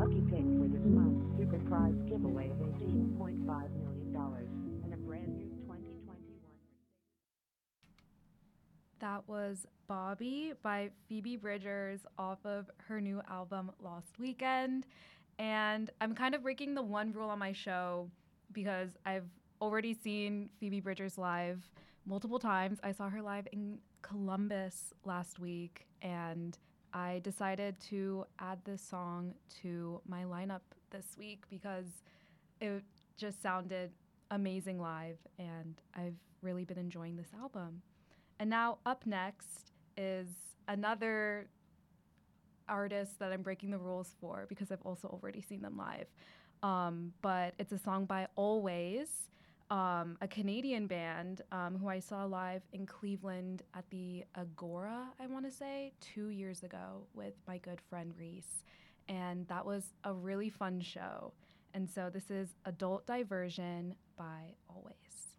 lucky pick for this month's super prize giveaway of $18.5 million and a brand new 2021 That was Bobby by Phoebe Bridgers off of her new album Lost Weekend. And I'm kind of breaking the one rule on my show because I've already seen Phoebe Bridgers live multiple times. I saw her live in Columbus last week, and I decided to add this song to my lineup this week because it just sounded amazing live, and I've really been enjoying this album. And now up next is another artist that I'm breaking the rules for because I've also already seen them live. But it's a song by Always, a Canadian band who I saw live in Cleveland at the Agora, I want to say, 2 years ago with my good friend Reese. And that was a really fun show. And so this is Adult Diversion by Always.